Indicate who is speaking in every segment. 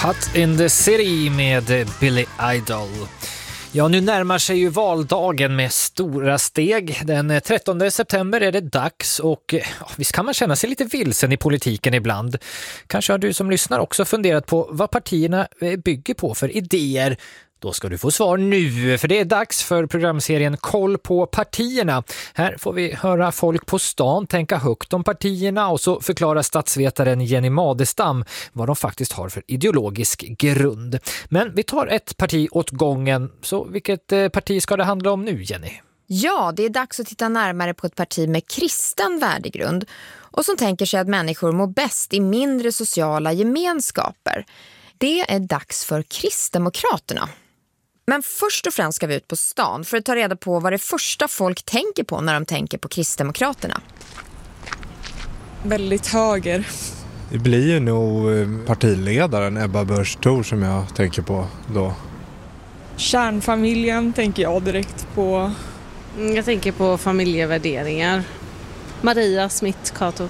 Speaker 1: Hot in the City med Billy Idol. Ja, nu närmar sig ju valdagen med stora steg. Den 13 september är det dags och visst kan man känna sig lite vilsen i politiken ibland. Kanske har du som lyssnar också funderat på vad partierna bygger på för idéer. Då ska du få svar nu, för det är dags för programserien Koll på partierna. Här får vi höra folk på stan tänka högt om partierna och så förklarar statsvetaren Jenny Madestam vad de faktiskt har för ideologisk grund. Men vi tar ett parti åt gången, så vilket parti ska det handla om nu, Jenny?
Speaker 2: Ja, det är dags att titta närmare på ett parti med kristen värdegrund och som tänker sig att människor mår bäst i mindre sociala gemenskaper. Det är dags för Kristdemokraterna. Men först och främst ska vi ut på stan för att ta reda på vad det första folk tänker på när de tänker på Kristdemokraterna.
Speaker 3: Väldigt höger.
Speaker 4: Det blir ju nog partiledaren Ebba Busch Thor som jag tänker på då.
Speaker 3: Kärnfamiljen tänker jag direkt på.
Speaker 5: Jag tänker på familjevärderingar. Maria Smith-Cato.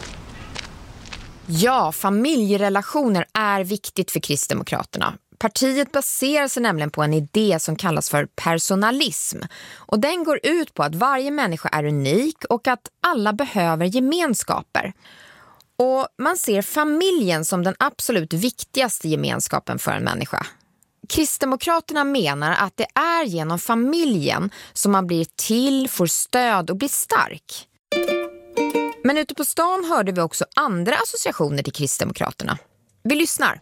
Speaker 2: Ja, familjerelationer är viktigt för Kristdemokraterna. Partiet baserar sig nämligen på en idé som kallas för personalism. Och den går ut på att varje människa är unik och att alla behöver gemenskaper. Och man ser familjen som den absolut viktigaste gemenskapen för en människa. Kristdemokraterna menar att det är genom familjen som man blir till, får stöd och blir stark. Men ute på stan hörde vi också andra associationer till Kristdemokraterna. Vi lyssnar.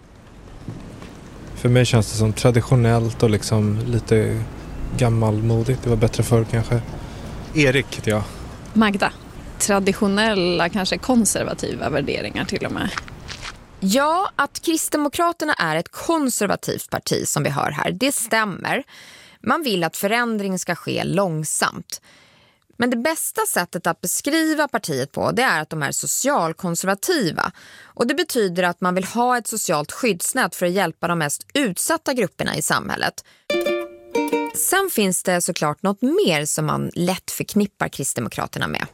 Speaker 4: För mig känns det som traditionellt och liksom lite gammalmodigt. Det var bättre förr kanske. Erik heter jag.
Speaker 6: Magda. Traditionella, kanske konservativa värderingar till och med.
Speaker 2: Ja, att Kristdemokraterna är ett konservativt parti som vi hör här, det stämmer. Man vill att förändring ska ske långsamt. Men det bästa sättet att beskriva partiet på, det är att de är socialkonservativa. Och det betyder att man vill ha ett socialt skyddsnät för att hjälpa de mest utsatta grupperna i samhället. Sen finns det såklart något mer som man lätt förknippar Kristdemokraterna med.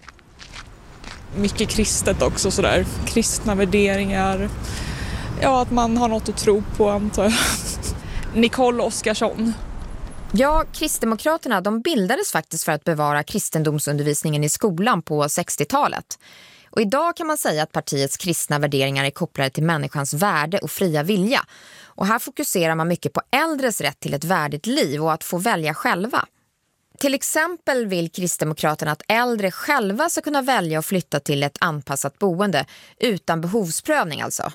Speaker 3: Mycket kristet också sådär. Kristna värderingar. Ja, att man har något att tro på, antar jag. Nicole Oskarsson.
Speaker 2: Ja, Kristdemokraterna de bildades faktiskt för att bevara kristendomsundervisningen i skolan på 60-talet. Och idag kan man säga att partiets kristna värderingar är kopplade till människans värde och fria vilja. Och här fokuserar man mycket på äldres rätt till ett värdigt liv och att få välja själva. Till exempel vill Kristdemokraterna att äldre själva ska kunna välja att flytta till ett anpassat boende utan behovsprövning alltså.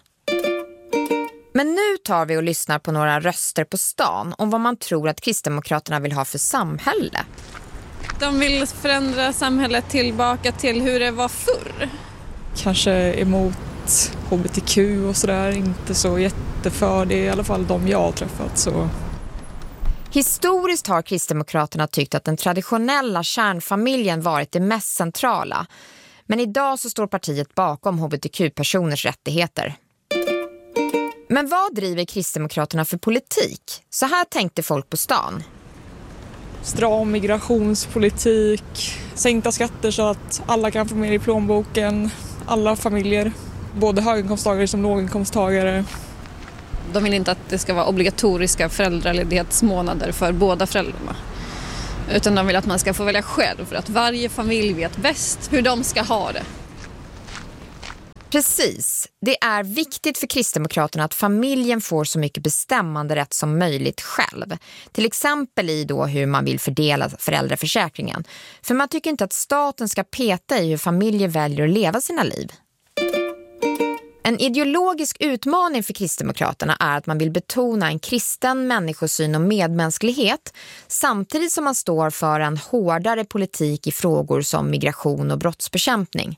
Speaker 2: Men nu tar vi och lyssnar på några röster på stan om vad man tror att Kristdemokraterna vill ha för samhälle.
Speaker 6: De vill förändra samhället tillbaka till hur det var förr.
Speaker 3: Kanske emot HBTQ och sådär. Inte så jätteför det, i alla fall de jag har träffat. Så.
Speaker 2: Historiskt har Kristdemokraterna tyckt att den traditionella kärnfamiljen varit det mest centrala. Men idag så står partiet bakom HBTQ-personers rättigheter. Men vad driver Kristdemokraterna för politik? Så här tänkte folk på stan.
Speaker 3: Stram migrationspolitik, sänkta skatter så att alla kan få mer i plånboken, alla familjer, både höginkomsttagare som låginkomsttagare.
Speaker 6: De vill inte att det ska vara obligatoriska föräldraledighetsmånader för båda föräldrarna. Utan de vill att man ska få välja själv för att varje familj vet bäst hur de ska ha det.
Speaker 2: Precis. Det är viktigt för Kristdemokraterna att familjen får så mycket bestämmande rätt som möjligt själv. Till exempel i då hur man vill fördela föräldraförsäkringen. För man tycker inte att staten ska peta i hur familjer väljer att leva sina liv. En ideologisk utmaning för Kristdemokraterna är att man vill betona en kristen människosyn och medmänsklighet samtidigt som man står för en hårdare politik i frågor som migration och brottsbekämpning.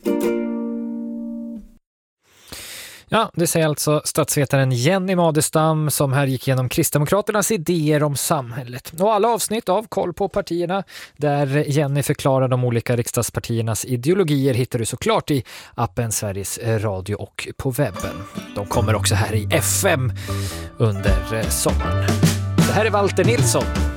Speaker 1: Ja, det säger alltså statsvetaren Jenny Madestam som här gick igenom Kristdemokraternas idéer om samhället. Och alla avsnitt av Koll på partierna där Jenny förklarar de olika riksdagspartiernas ideologier hittar du såklart i appen Sveriges Radio och på webben. De kommer också här i FM under sommaren. Det här är Walter Nilsson.